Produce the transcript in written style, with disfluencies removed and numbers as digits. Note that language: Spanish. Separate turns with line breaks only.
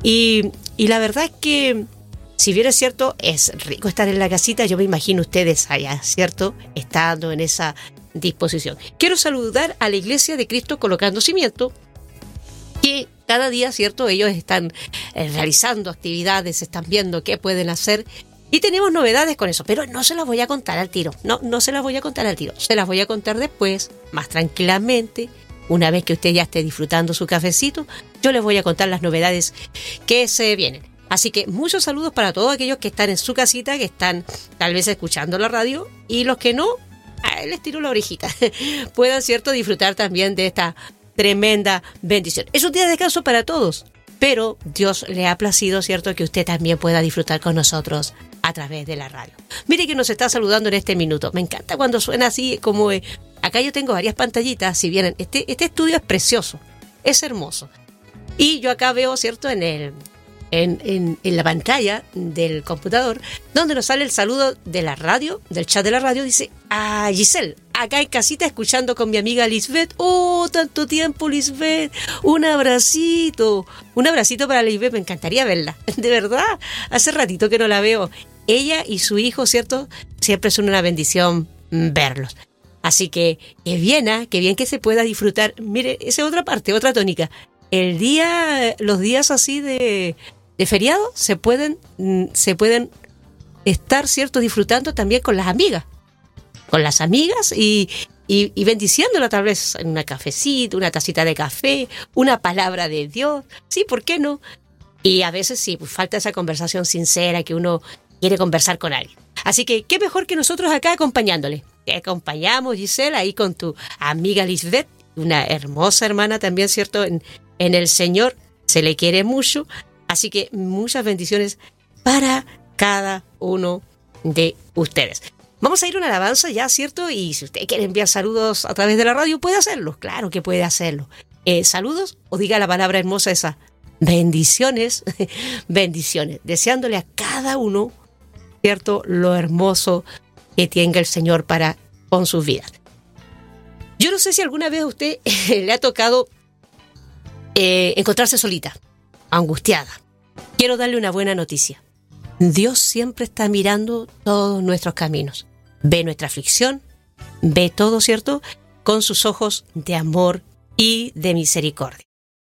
Y la verdad es que, si bien es cierto, es rico estar en la casita, yo me imagino ustedes allá, ¿cierto? Estando en esa disposición. Quiero saludar a la Iglesia de Cristo Colocando Cimiento, que cada día, ¿cierto? Ellos están realizando actividades, están viendo qué pueden hacer y tenemos novedades con eso, pero no se las voy a contar al tiro. No se las voy a contar al tiro. Se las voy a contar después, más tranquilamente, una vez que usted ya esté disfrutando su cafecito. Yo les voy a contar las novedades que se vienen. Así que muchos saludos para todos aquellos que están en su casita, que están tal vez escuchando la radio, y los que no, les tiro la orejita. Puedan, ¿cierto?, disfrutar también de esta tremenda bendición. Es un día de descanso para todos, pero Dios le ha placido, ¿cierto?, que usted también pueda disfrutar con nosotros a través de la radio. Mire que nos está saludando en este minuto. Me encanta cuando suena así, como acá yo tengo varias pantallitas. Si vienen, este estudio es precioso, es hermoso. Y yo acá veo, ¿cierto?, en la pantalla del computador, donde nos sale el saludo de la radio, del chat de la radio, dice: a Giselle, acá en casita escuchando con mi amiga Lisbeth. ¡Oh, tanto tiempo, Lisbeth! Un abracito para Lisbeth, me encantaría verla, de verdad, hace ratito que no la veo. Ella y su hijo, ¿cierto?, siempre son una bendición verlos. Así que qué bien que se pueda disfrutar. Mire, esa es otra parte, otra tónica. Los días así de feriado se pueden estar, ¿cierto?, disfrutando también con las amigas y bendiciéndola tal vez en una cafecita, una tacita de café, una palabra de Dios. Sí, ¿por qué no? Y a veces sí, pues falta esa conversación sincera que uno quiere conversar con alguien. Así que qué mejor que nosotros acá acompañándole. Te acompañamos, Giselle, ahí con tu amiga Lisbeth, una hermosa hermana también, ¿cierto?, en el Señor, se le quiere mucho. Así que muchas bendiciones para cada uno de ustedes. Vamos a ir a una alabanza ya, ¿cierto? Y si usted quiere enviar saludos a través de la radio, puede hacerlo. Claro que puede hacerlo. Saludos, o diga la palabra hermosa esa. Bendiciones, bendiciones. Deseándole a cada uno, ¿cierto?, lo hermoso que tenga el Señor con sus vidas. Yo no sé si alguna vez a usted le ha tocado encontrarse solita, angustiada. Quiero darle una buena noticia. Dios siempre está mirando todos nuestros caminos. Ve nuestra aflicción, ve todo, ¿cierto?, con sus ojos de amor y de misericordia.